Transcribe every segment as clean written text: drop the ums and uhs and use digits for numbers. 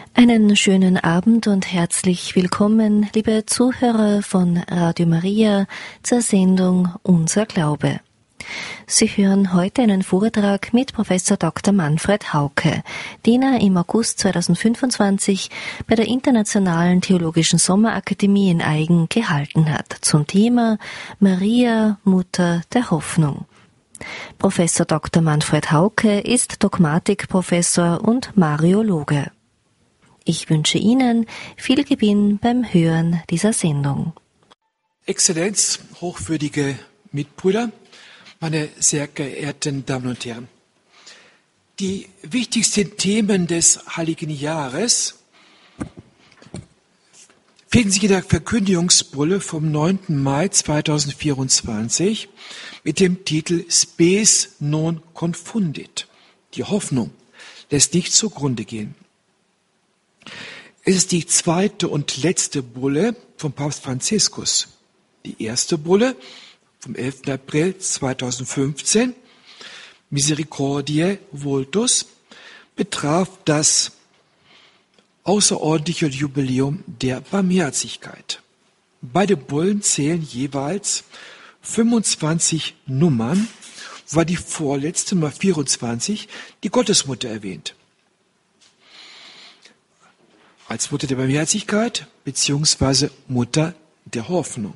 Einen schönen Abend und herzlich willkommen, liebe Zuhörer von Radio Maria, zur Sendung Unser Glaube. Sie hören heute einen Vortrag mit Professor Dr. Manfred Hauke, den er im August 2025 bei der Internationalen Theologischen Sommerakademie in Aigen gehalten hat, zum Thema Maria, Mutter der Hoffnung. Professor Dr. Manfred Hauke ist Dogmatikprofessor und Mariologe. Ich wünsche Ihnen viel Gewinn beim Hören dieser Sendung. Exzellenz, hochwürdige Mitbrüder, meine sehr geehrten Damen und Herren. Die wichtigsten Themen des Heiligen Jahres finden sich in der Verkündigungsbulle vom 9. Mai 2024 mit dem Titel Spes non confundit. Die Hoffnung lässt nicht zugrunde gehen. Es ist die zweite und letzte Bulle von Papst Franziskus. Die erste Bulle vom 11. April 2015, Misericordiae Vultus, betraf das außerordentliche Jubiläum der Barmherzigkeit. Beide Bullen zählen jeweils 25 Nummern, war die vorletzte Nummer 24 die Gottesmutter erwähnt. Als Mutter der Barmherzigkeit beziehungsweise Mutter der Hoffnung.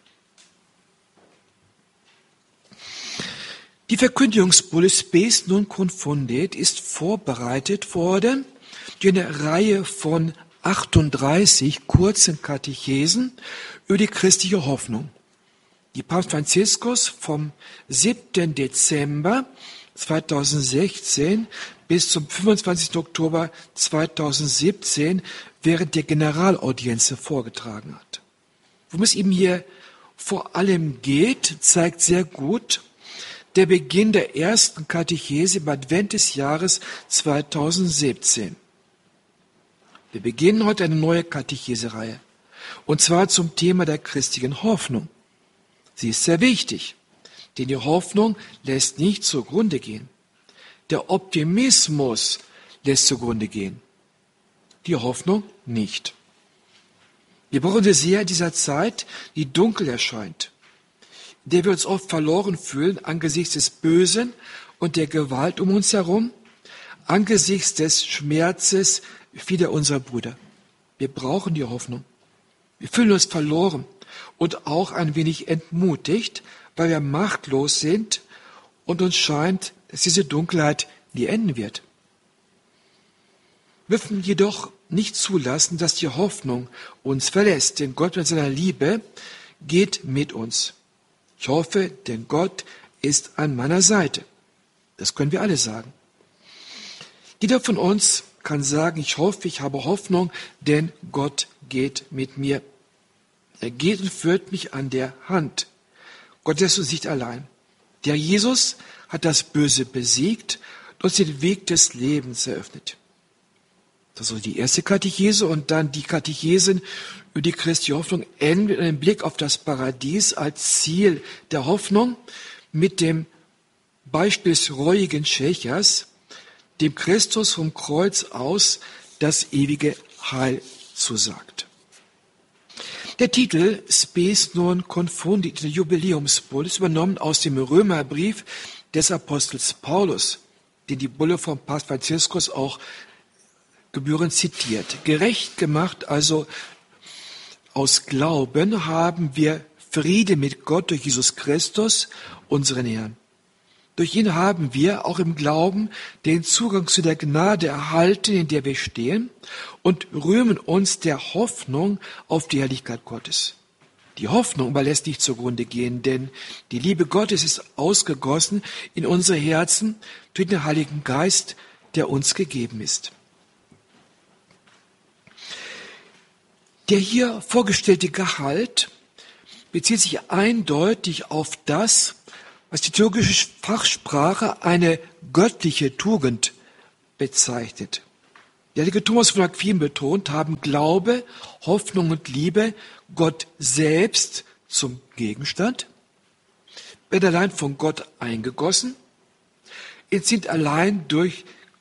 Die Verkündigungsbulle Spes non confundit ist vorbereitet worden durch eine Reihe von 38 kurzen Katechesen über die christliche Hoffnung, die Papst Franziskus vom 7. Dezember 2016 bis zum 25. Oktober 2017 während der Generalaudienz vorgetragen hat. Worum es ihm hier vor allem geht, zeigt sehr gut der Beginn der ersten Katechese im Advent des Jahres 2017. Wir beginnen heute eine neue Katechesereihe, und zwar zum Thema der christlichen Hoffnung. Sie ist sehr wichtig, denn die Hoffnung lässt nicht zugrunde gehen. Der Optimismus lässt zugrunde gehen, die Hoffnung nicht. Wir brauchen sie sehr in dieser Zeit, die dunkel erscheint, in der wir uns oft verloren fühlen angesichts des Bösen und der Gewalt um uns herum, angesichts des Schmerzes vieler unserer Brüder. Wir brauchen die Hoffnung. Wir fühlen uns verloren und auch ein wenig entmutigt, weil wir machtlos sind und uns scheint, dass diese Dunkelheit nie enden wird. Wir dürfen jedoch nicht zulassen, dass die Hoffnung uns verlässt, denn Gott mit seiner Liebe geht mit uns. Ich hoffe, denn Gott ist an meiner Seite. Das können wir alle sagen. Jeder von uns kann sagen, ich hoffe, ich habe Hoffnung, denn Gott geht mit mir. Er geht und führt mich an der Hand. Gott lässt uns nicht allein. Der Jesus hat das Böse besiegt und uns den Weg des Lebens eröffnet. Das ist die erste Katechese, und dann die Katechesen über die christliche Hoffnung enden mit einem Blick auf das Paradies als Ziel der Hoffnung mit dem Beispiel des reuigen Schächers, dem Christus vom Kreuz aus das ewige Heil zusagt. Der Titel Spes non confundit, der Jubiläumsbulle, ist übernommen aus dem Römerbrief des Apostels Paulus, den die Bulle von Papst Franziskus auch gebührend zitiert. Gerecht gemacht, also aus Glauben, haben wir Friede mit Gott durch Jesus Christus, unseren Herrn. Durch ihn haben wir auch im Glauben den Zugang zu der Gnade erhalten, in der wir stehen, und rühmen uns der Hoffnung auf die Herrlichkeit Gottes. Die Hoffnung aber lässt nicht zugrunde gehen, denn die Liebe Gottes ist ausgegossen in unsere Herzen durch den Heiligen Geist, der uns gegeben ist. Der hier vorgestellte Gehalt bezieht sich eindeutig auf das, was die theologische Fachsprache eine göttliche Tugend bezeichnet. Der heilige Thomas von Aquin betont, haben Glaube, Hoffnung und Liebe Gott selbst zum Gegenstand, werden allein von Gott eingegossen, sind allein durch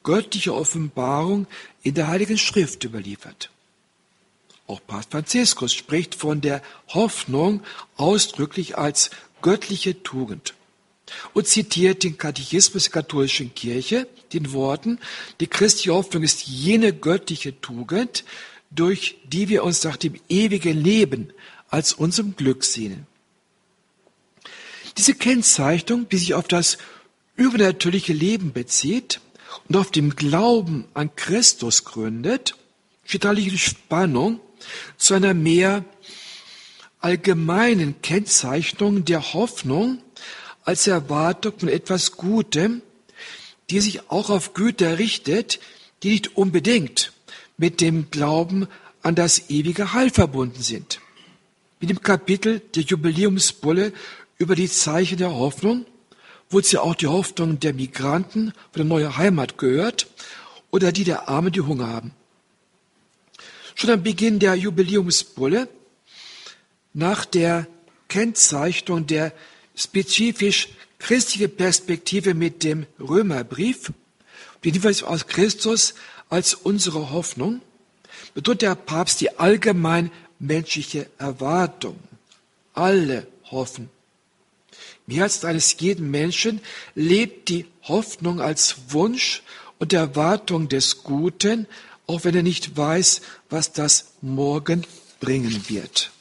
göttliche Offenbarung in der Heiligen Schrift überliefert. Auch Papst Franziskus spricht von der Hoffnung ausdrücklich als göttliche Tugend und zitiert den Katechismus der katholischen Kirche, den Worten: Die christliche Hoffnung ist jene göttliche Tugend, durch die wir uns nach dem ewigen Leben als unserem Glück sehnen. Diese Kennzeichnung, die sich auf das übernatürliche Leben bezieht und auf dem Glauben an Christus gründet, steht eigentlich in Spannung zu einer mehr allgemeinen Kennzeichnung der Hoffnung als Erwartung von etwas Gutem, die sich auch auf Güter richtet, die nicht unbedingt mit dem Glauben an das ewige Heil verbunden sind. Mit dem Kapitel der Jubiläumsbulle über die Zeichen der Hoffnung, wozu ja auch die Hoffnung der Migranten für eine neue Heimat gehört oder die der Armen, die Hunger haben. Schon am Beginn der Jubiläumsbulle, nach der Kennzeichnung der spezifisch christlichen Perspektive mit dem Römerbrief, den Hinweis aus Christus als unsere Hoffnung, betont der Papst die allgemein menschliche Erwartung. Alle hoffen. Im Herzen eines jeden Menschen lebt die Hoffnung als Wunsch und Erwartung des Guten, auch wenn er nicht weiß, was das morgen bringen wird.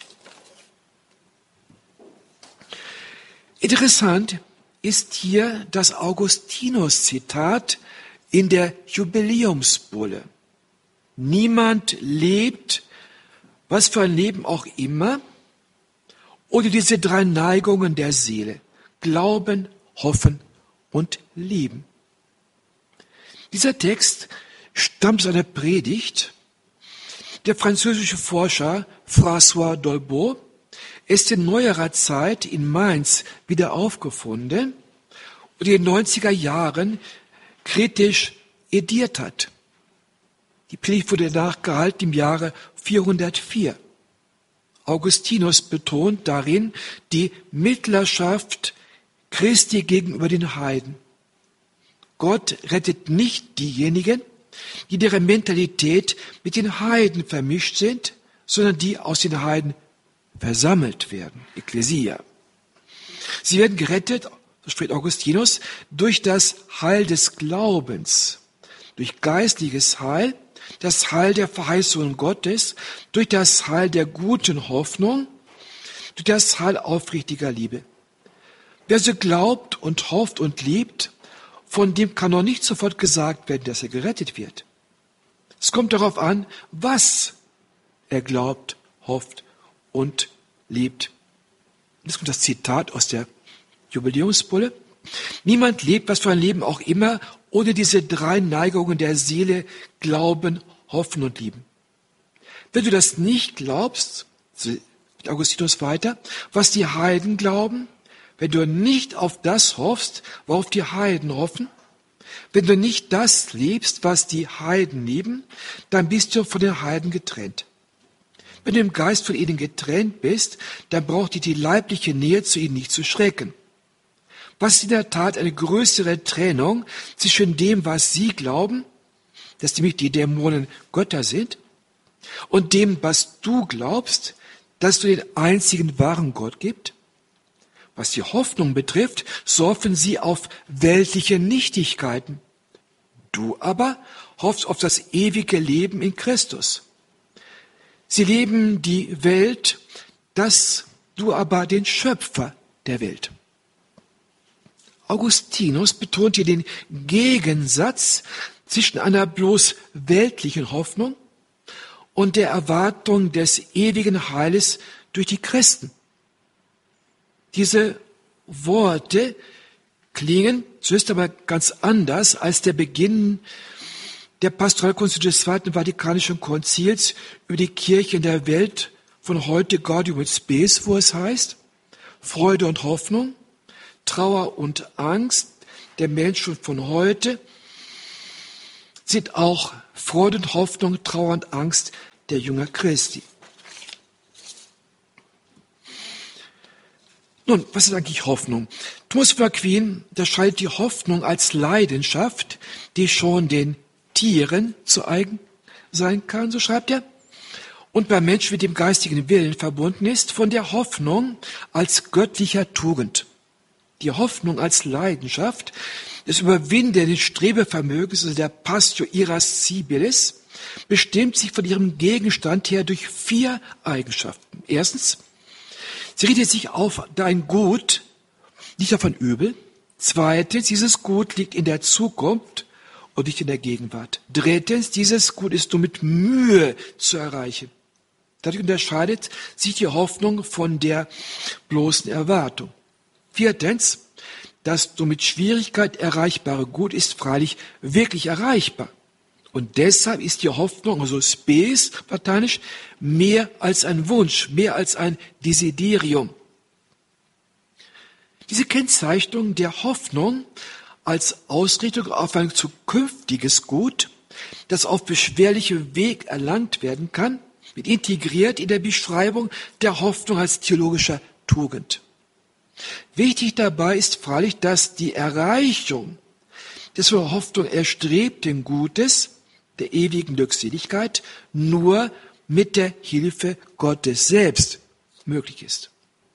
Interessant ist hier das Augustinus-Zitat in der Jubiläumsbulle. Niemand lebt, was für ein Leben auch immer, ohne diese drei Neigungen der Seele: Glauben, Hoffen und Lieben. Dieser Text stammt aus einer Predigt. Der französische Forscher François Dolbeau ist in neuerer Zeit in Mainz wieder aufgefunden und in den 90er Jahren kritisch ediert hat. Die Predigt wurde danach gehalten im Jahre 404. Augustinus betont darin die Mittlerschaft Christi gegenüber den Heiden. Gott rettet nicht diejenigen, die deren Mentalität mit den Heiden vermischt sind, sondern die aus den Heiden versammelt werden, Ekklesia. Sie werden gerettet, so spricht Augustinus, durch das Heil des Glaubens, durch geistliches Heil, das Heil der Verheißungen Gottes, durch das Heil der guten Hoffnung, durch das Heil aufrichtiger Liebe. Wer so glaubt und hofft und liebt, von dem kann noch nicht sofort gesagt werden, dass er gerettet wird. Es kommt darauf an, was er glaubt, hofft und liebt. Jetzt kommt das Zitat aus der Jubiläumsbulle. Niemand lebt, was für ein Leben auch immer, ohne diese drei Neigungen der Seele: Glauben, Hoffen und Lieben. Wenn du das nicht glaubst, so geht Augustinus weiter, was die Heiden glauben, wenn du nicht auf das hoffst, worauf die Heiden hoffen, wenn du nicht das liebst, was die Heiden lieben, dann bist du von den Heiden getrennt. Wenn du im Geist von ihnen getrennt bist, dann braucht dir die leibliche Nähe zu ihnen nicht zu schrecken. Was ist in der Tat eine größere Trennung zwischen dem, was sie glauben, dass nämlich die Dämonen Götter sind, und dem, was du glaubst, dass es den einzigen wahren Gott gibt? Was die Hoffnung betrifft, so hoffen sie auf weltliche Nichtigkeiten. Du aber hoffst auf das ewige Leben in Christus. Sie leben die Welt, du aber den Schöpfer der Welt. Augustinus betont hier den Gegensatz zwischen einer bloß weltlichen Hoffnung und der Erwartung des ewigen Heiles durch die Christen. Diese Worte klingen zuerst aber ganz anders als der Beginn der Pastoralkonstitution des Zweiten Vatikanischen Konzils über die Kirche in der Welt von heute, Gaudium et Spes, wo es heißt: Freude und Hoffnung, Trauer und Angst der Menschen von heute sind auch Freude und Hoffnung, Trauer und Angst der Jünger Christi. Nun, was ist eigentlich Hoffnung? Thomas von Aquin unterscheidet die Hoffnung als Leidenschaft, die schon den Tieren zu eigen sein kann, so schreibt er, und beim Menschen mit dem geistigen Willen verbunden ist, von der Hoffnung als göttlicher Tugend. Die Hoffnung als Leidenschaft des überwindenden Strebevermögens, also der Passio irascibilis, bestimmt sich von ihrem Gegenstand her durch 4 Eigenschaften. Erstens, sie richtet sich auf dein Gut, nicht auf ein Übel. Zweitens, dieses Gut liegt in der Zukunft und nicht in der Gegenwart. Drittens, dieses Gut ist nur mit Mühe zu erreichen. Dadurch unterscheidet sich die Hoffnung von der bloßen Erwartung. Viertens, das nur mit Schwierigkeit erreichbare Gut ist freilich wirklich erreichbar. Und deshalb ist die Hoffnung, also spes, lateinisch, mehr als ein Wunsch, mehr als ein Desiderium. Diese Kennzeichnung der Hoffnung als Ausrichtung auf ein zukünftiges Gut, das auf beschwerlichem Weg erlangt werden kann, wird integriert in der Beschreibung der Hoffnung als theologischer Tugend. Wichtig dabei ist freilich, dass die Erreichung des von Hoffnung erstrebten Gutes, der ewigen Glückseligkeit, nur mit der Hilfe Gottes selbst möglich ist.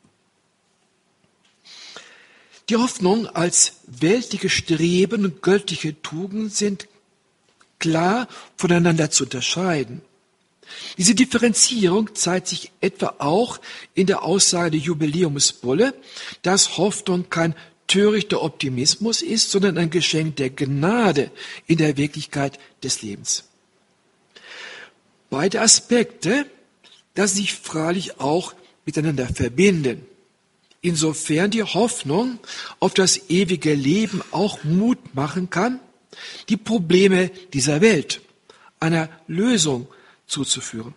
Die Hoffnung als weltliche Streben und göttliche Tugend sind klar voneinander zu unterscheiden. Diese Differenzierung zeigt sich etwa auch in der Aussage der Jubiläumsbulle, dass Hoffnung kein törichter Optimismus ist, sondern ein Geschenk der Gnade in der Wirklichkeit des Lebens. Beide Aspekte lassen sich freilich auch miteinander verbinden. Insofern die Hoffnung auf das ewige Leben auch Mut machen kann, die Probleme dieser Welt einer Lösung zuzuführen.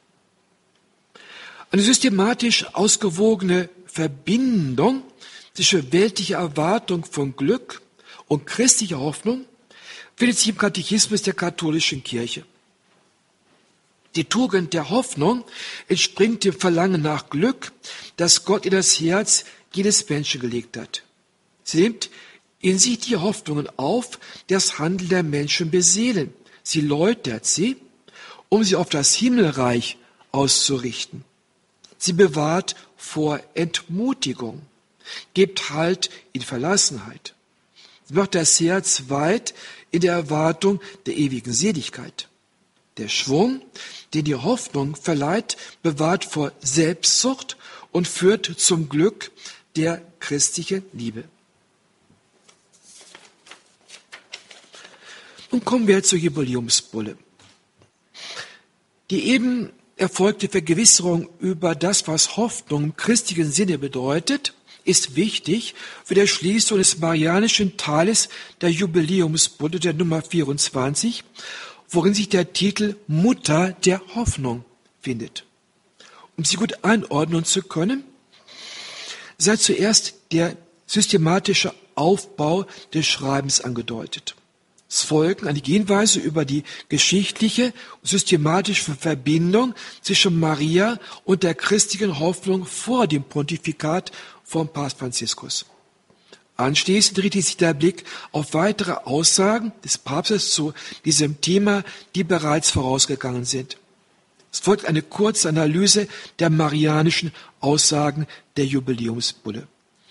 Eine systematisch ausgewogene Verbindung zwischen weltlicher Erwartung von Glück und christlicher Hoffnung findet sich im Katechismus der katholischen Kirche. Die Tugend der Hoffnung entspringt dem Verlangen nach Glück, das Gott in das Herz jedes Menschen gelegt hat. Sie nimmt in sich die Hoffnungen auf, die das Handeln der Menschen beseelen. Sie läutert sie, um sie auf das Himmelreich auszurichten. Sie bewahrt vor Entmutigung, gibt Halt in Verlassenheit. Sie macht das Herz weit in der Erwartung der ewigen Seligkeit. Der Schwung, den die Hoffnung verleiht, bewahrt vor Selbstsucht und führt zum Glück der christlichen Liebe. Nun kommen wir zur Jubiläumsbulle. Die eben erfolgte Vergewisserung über das, was Hoffnung im christlichen Sinne bedeutet, ist wichtig für die Erschließung des marianischen Teiles der Jubiläumsbulle der Nummer 24, worin sich der Titel Mutter der Hoffnung findet. Um sie gut einordnen zu können, sei zuerst der systematische Aufbau des Schreibens angedeutet. Es folgen einige Hinweise über die geschichtliche und systematische Verbindung zwischen Maria und der christlichen Hoffnung vor dem Pontifikat von Papst Franziskus. Anschließend richtet sich der Blick auf weitere Aussagen des Papstes zu diesem Thema, die bereits vorausgegangen sind. Es folgt eine kurze Analyse der marianischen Aussagen der Jubiläumsbulle.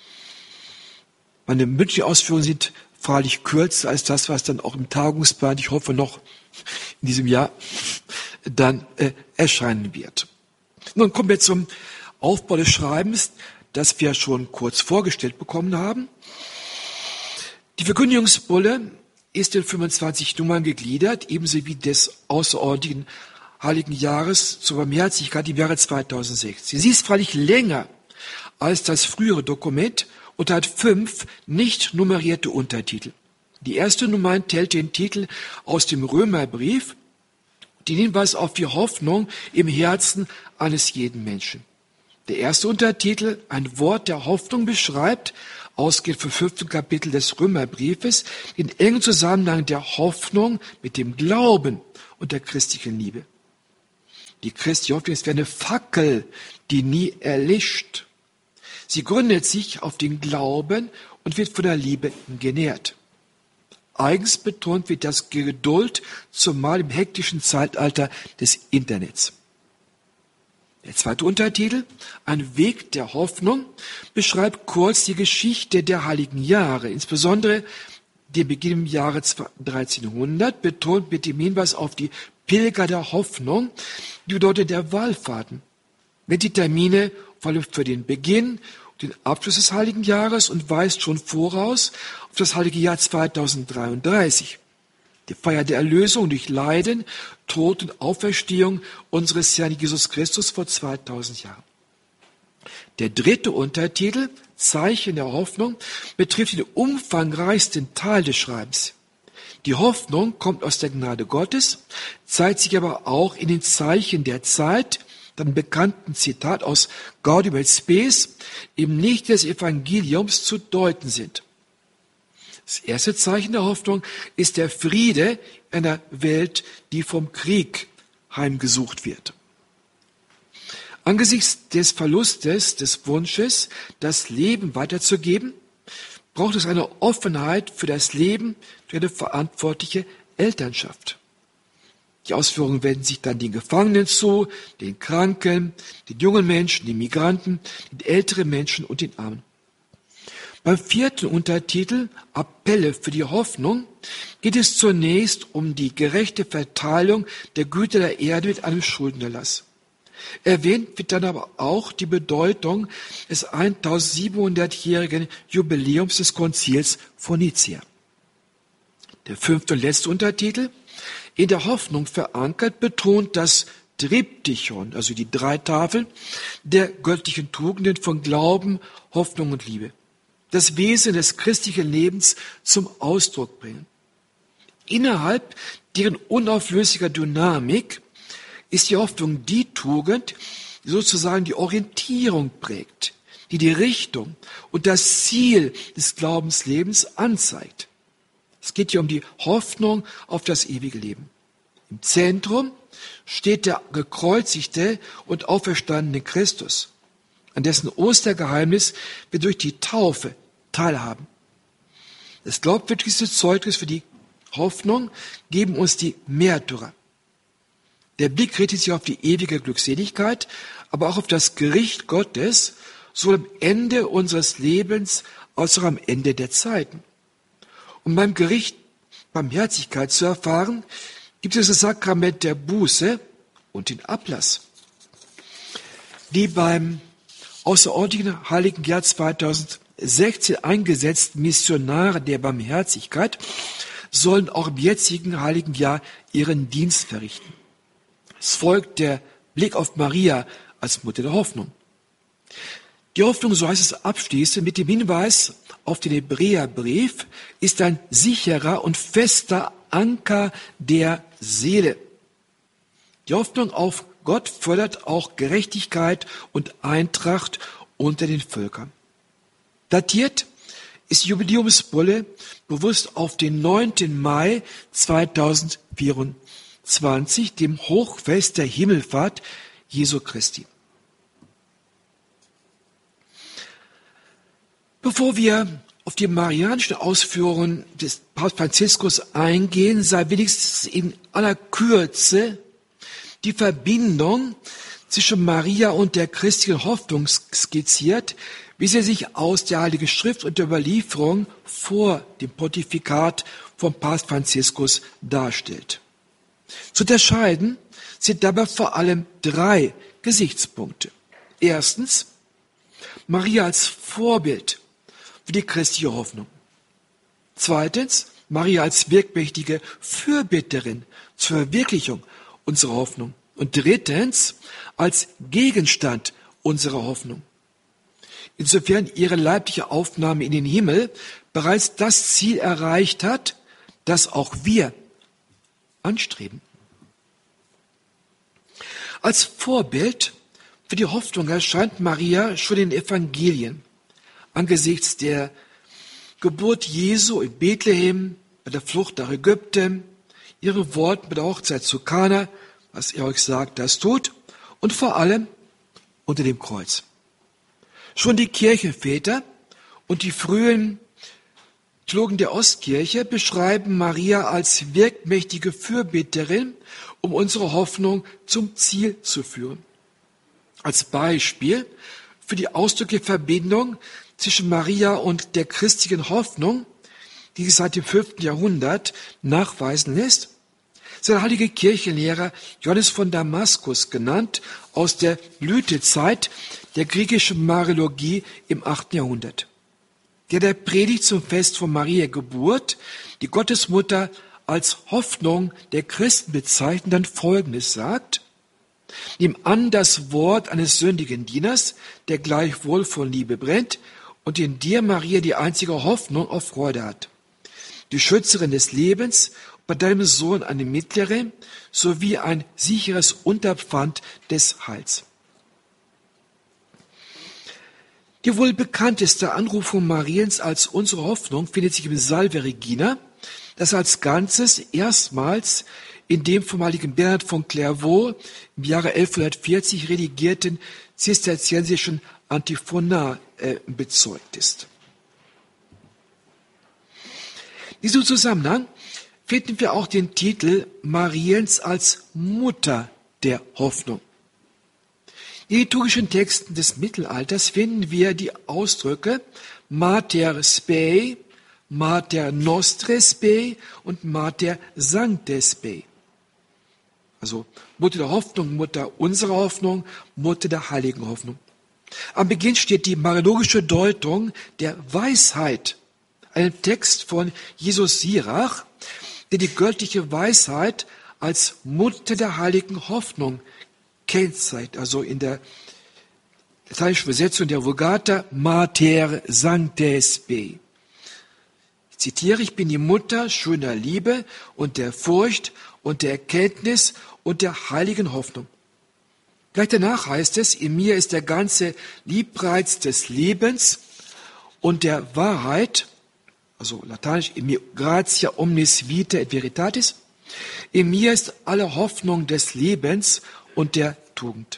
Meine mündlichen Ausführungen sind freilich kürzer als das, was dann auch im Tagungsplan, ich hoffe noch in diesem Jahr, dann erscheinen wird. Nun kommen wir zum Aufbau des Schreibens, das wir schon kurz vorgestellt bekommen haben. Die Verkündigungsbulle ist in 25 Nummern gegliedert, ebenso wie des außerordentlichen Heiligen Jahres zur Barmherzigkeit im Jahre 2016. Sie ist freilich länger als das frühere Dokument und hat 5 nicht nummerierte Untertitel. Die erste Nummer enthält den Titel aus dem Römerbrief, den Hinweis auf die Hoffnung im Herzen eines jeden Menschen. Der erste Untertitel, ein Wort der Hoffnung, beschreibt, ausgehend vom 5. Kapitel des Römerbriefes, den engen Zusammenhang der Hoffnung mit dem Glauben und der christlichen Liebe. Die christliche Hoffnung ist wie eine Fackel, die nie erlischt. Sie gründet sich auf den Glauben und wird von der Liebe genährt. Eigens betont wird das Geduld, zumal im hektischen Zeitalter des Internets. Der zweite Untertitel, Ein Weg der Hoffnung, beschreibt kurz die Geschichte der heiligen Jahre, insbesondere den Beginn im Jahre 1300, betont mit dem Hinweis auf die Pilger der Hoffnung, die bedeutet der Wallfahrten. Nennt die Termine vor allem für den Beginn und den Abschluss des heiligen Jahres und weist schon voraus auf das heilige Jahr 2033. Die Feier der Erlösung durch Leiden, Tod und Auferstehung unseres Herrn Jesus Christus vor 2000 Jahren. Der dritte Untertitel, Zeichen der Hoffnung, betrifft den umfangreichsten Teil des Schreibens. Die Hoffnung kommt aus der Gnade Gottes, zeigt sich aber auch in den Zeichen der Zeit, dann bekannten Zitat aus Gaudium et Spes, im Licht des Evangeliums zu deuten sind. Das erste Zeichen der Hoffnung ist der Friede einer Welt, die vom Krieg heimgesucht wird. Angesichts des Verlustes, des Wunsches, das Leben weiterzugeben, braucht es eine Offenheit für das Leben durch eine verantwortliche Elternschaft. Die Ausführungen wenden sich dann den Gefangenen zu, den Kranken, den jungen Menschen, den Migranten, den älteren Menschen und den Armen. Beim vierten Untertitel, Appelle für die Hoffnung, geht es zunächst um die gerechte Verteilung der Güter der Erde mit einem Schuldenerlass. Erwähnt wird dann aber auch die Bedeutung des 1700-jährigen Jubiläums des Konzils von Nicäa. Der fünfte und letzte Untertitel, in der Hoffnung verankert, betont das Triptychon, also die drei Tafeln der göttlichen Tugenden von Glauben, Hoffnung und Liebe, das Wesen des christlichen Lebens zum Ausdruck bringen. Innerhalb deren unauflöslicher Dynamik ist die Hoffnung die Tugend, die sozusagen die Orientierung prägt, die die Richtung und das Ziel des Glaubenslebens anzeigt. Es geht hier um die Hoffnung auf das ewige Leben. Im Zentrum steht der gekreuzigte und auferstandene Christus, an dessen Ostergeheimnis wir durch die Taufe teilhaben. Das glaubwürdigste Zeugnis für die Hoffnung geben uns die Märtyrer. Der Blick richtet sich auf die ewige Glückseligkeit, aber auch auf das Gericht Gottes, sowohl am Ende unseres Lebens als auch am Ende der Zeiten. Um beim Gericht Barmherzigkeit zu erfahren, gibt es das Sakrament der Buße und den Ablass. Die beim außerordentlichen heiligen Jahr 2016 eingesetzten Missionare der Barmherzigkeit sollen auch im jetzigen heiligen Jahr ihren Dienst verrichten. Es folgt der Blick auf Maria als Mutter der Hoffnung. Die Hoffnung, so heißt es abschließend, mit dem Hinweis auf den Hebräerbrief, ist ein sicherer und fester Anker der Seele. Die Hoffnung auf Gott fördert auch Gerechtigkeit und Eintracht unter den Völkern. Datiert ist die Jubiläumsbulle bewusst auf den 9. Mai 2024, dem Hochfest der Himmelfahrt Jesu Christi. Bevor wir auf die marianischen Ausführungen des Papst Franziskus eingehen, sei wenigstens in aller Kürze die Verbindung zwischen Maria und der christlichen Hoffnung skizziert, wie sie sich aus der Heiligen Schrift und der Überlieferung vor dem Pontifikat von Papst Franziskus darstellt. Zu unterscheiden sind dabei vor allem drei Gesichtspunkte. Erstens, Maria als Vorbild für die christliche Hoffnung. Zweitens, Maria als wirkmächtige Fürbitterin zur Verwirklichung unserer Hoffnung. Und drittens, als Gegenstand unserer Hoffnung. Insofern ihre leibliche Aufnahme in den Himmel bereits das Ziel erreicht hat, das auch wir anstreben. Als Vorbild für die Hoffnung erscheint Maria schon in den Evangelien. Angesichts der Geburt Jesu in Bethlehem, bei der Flucht nach Ägypten, ihre Worte bei der Hochzeit zu Kana, was er euch sagt, das tut, und vor allem unter dem Kreuz. Schon die Kirchenväter und die frühen Theologen der Ostkirche beschreiben Maria als wirkmächtige Fürbitterin, um unsere Hoffnung zum Ziel zu führen. Als Beispiel für die ausdrückliche Verbindung zwischen Maria und der christlichen Hoffnung, die sich seit dem 5. Jahrhundert nachweisen lässt, ist der heilige Kirchenlehrer Johannes von Damaskus genannt, aus der Blütezeit der griechischen Mariologie im 8. Jahrhundert. Der predigt zum Fest von Maria Geburt, die Gottesmutter als Hoffnung der Christen bezeichnet, dann Folgendes sagt: Nimm an das Wort eines sündigen Dieners, der gleichwohl von Liebe brennt und in dir, Maria, die einzige Hoffnung auf Freude hat. Die Schützerin des Lebens, bei deinem Sohn eine mittlere, sowie ein sicheres Unterpfand des Heils. Die wohl bekannteste Anrufung Mariens als unsere Hoffnung findet sich im Salve Regina, das als Ganzes erstmals in dem vom heiligen Bernhard von Clairvaux im Jahre 1140 redigierten zisterziensischen Antiphona bezeugt ist. In diesem Zusammenhang finden wir auch den Titel Mariens als Mutter der Hoffnung. In liturgischen Texten des Mittelalters finden wir die Ausdrücke Mater Spei, Mater Nostre Spei und Mater Sancte Spei. Also Mutter der Hoffnung, Mutter unserer Hoffnung, Mutter der heiligen Hoffnung. Am Beginn steht die mariologische Deutung der Weisheit, einem Text von Jesus Sirach, der die göttliche Weisheit als Mutter der heiligen Hoffnung kennzeichnet, also in der lateinischen Übersetzung der Vulgata Mater Sancte Spei. Ich zitiere: Ich bin die Mutter schöner Liebe und der Furcht und der Erkenntnis und der heiligen Hoffnung. Gleich danach heißt es: In mir ist der ganze Liebreiz des Lebens und der Wahrheit, also lateinisch, in mir gratia omnis vitae et veritatis, in mir ist alle Hoffnung des Lebens und der Tugend.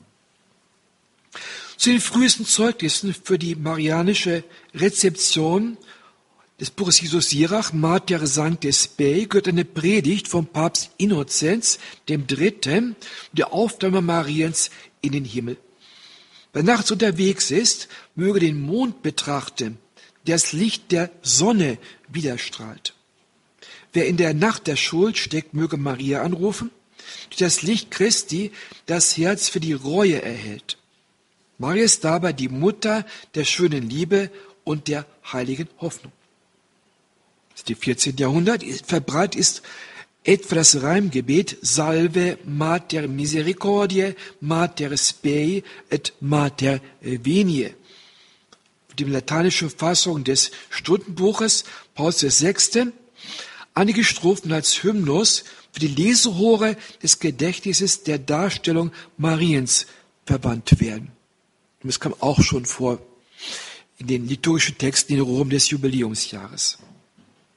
Zu den frühesten Zeugnissen für die marianische Rezeption des Buches Jesus Sirach, Mater Sancte Spei, gehört eine Predigt vom Papst Innozenz III., der Aufnahme Mariens in den Himmel. Wer nachts unterwegs ist, möge den Mond betrachten, der das Licht der Sonne widerstrahlt. Wer in der Nacht der Schuld steckt, möge Maria anrufen, durch das Licht Christi das Herz für die Reue erhält. Maria ist dabei die Mutter der schönen Liebe und der heiligen Hoffnung. Das ist im 14. Jahrhundert. Verbreitet ist etwa das Reimgebet Salve Mater Misericordiae, Mater Spei et Mater Veniae. Die lateinische Fassung des Stundenbuches Paulus VI. Einige Strophen als Hymnus für die Leserohre des Gedächtnisses der Darstellung Mariens verwandt werden. Und das kam auch schon vor in den liturgischen Texten in Rom des Jubiläumsjahres.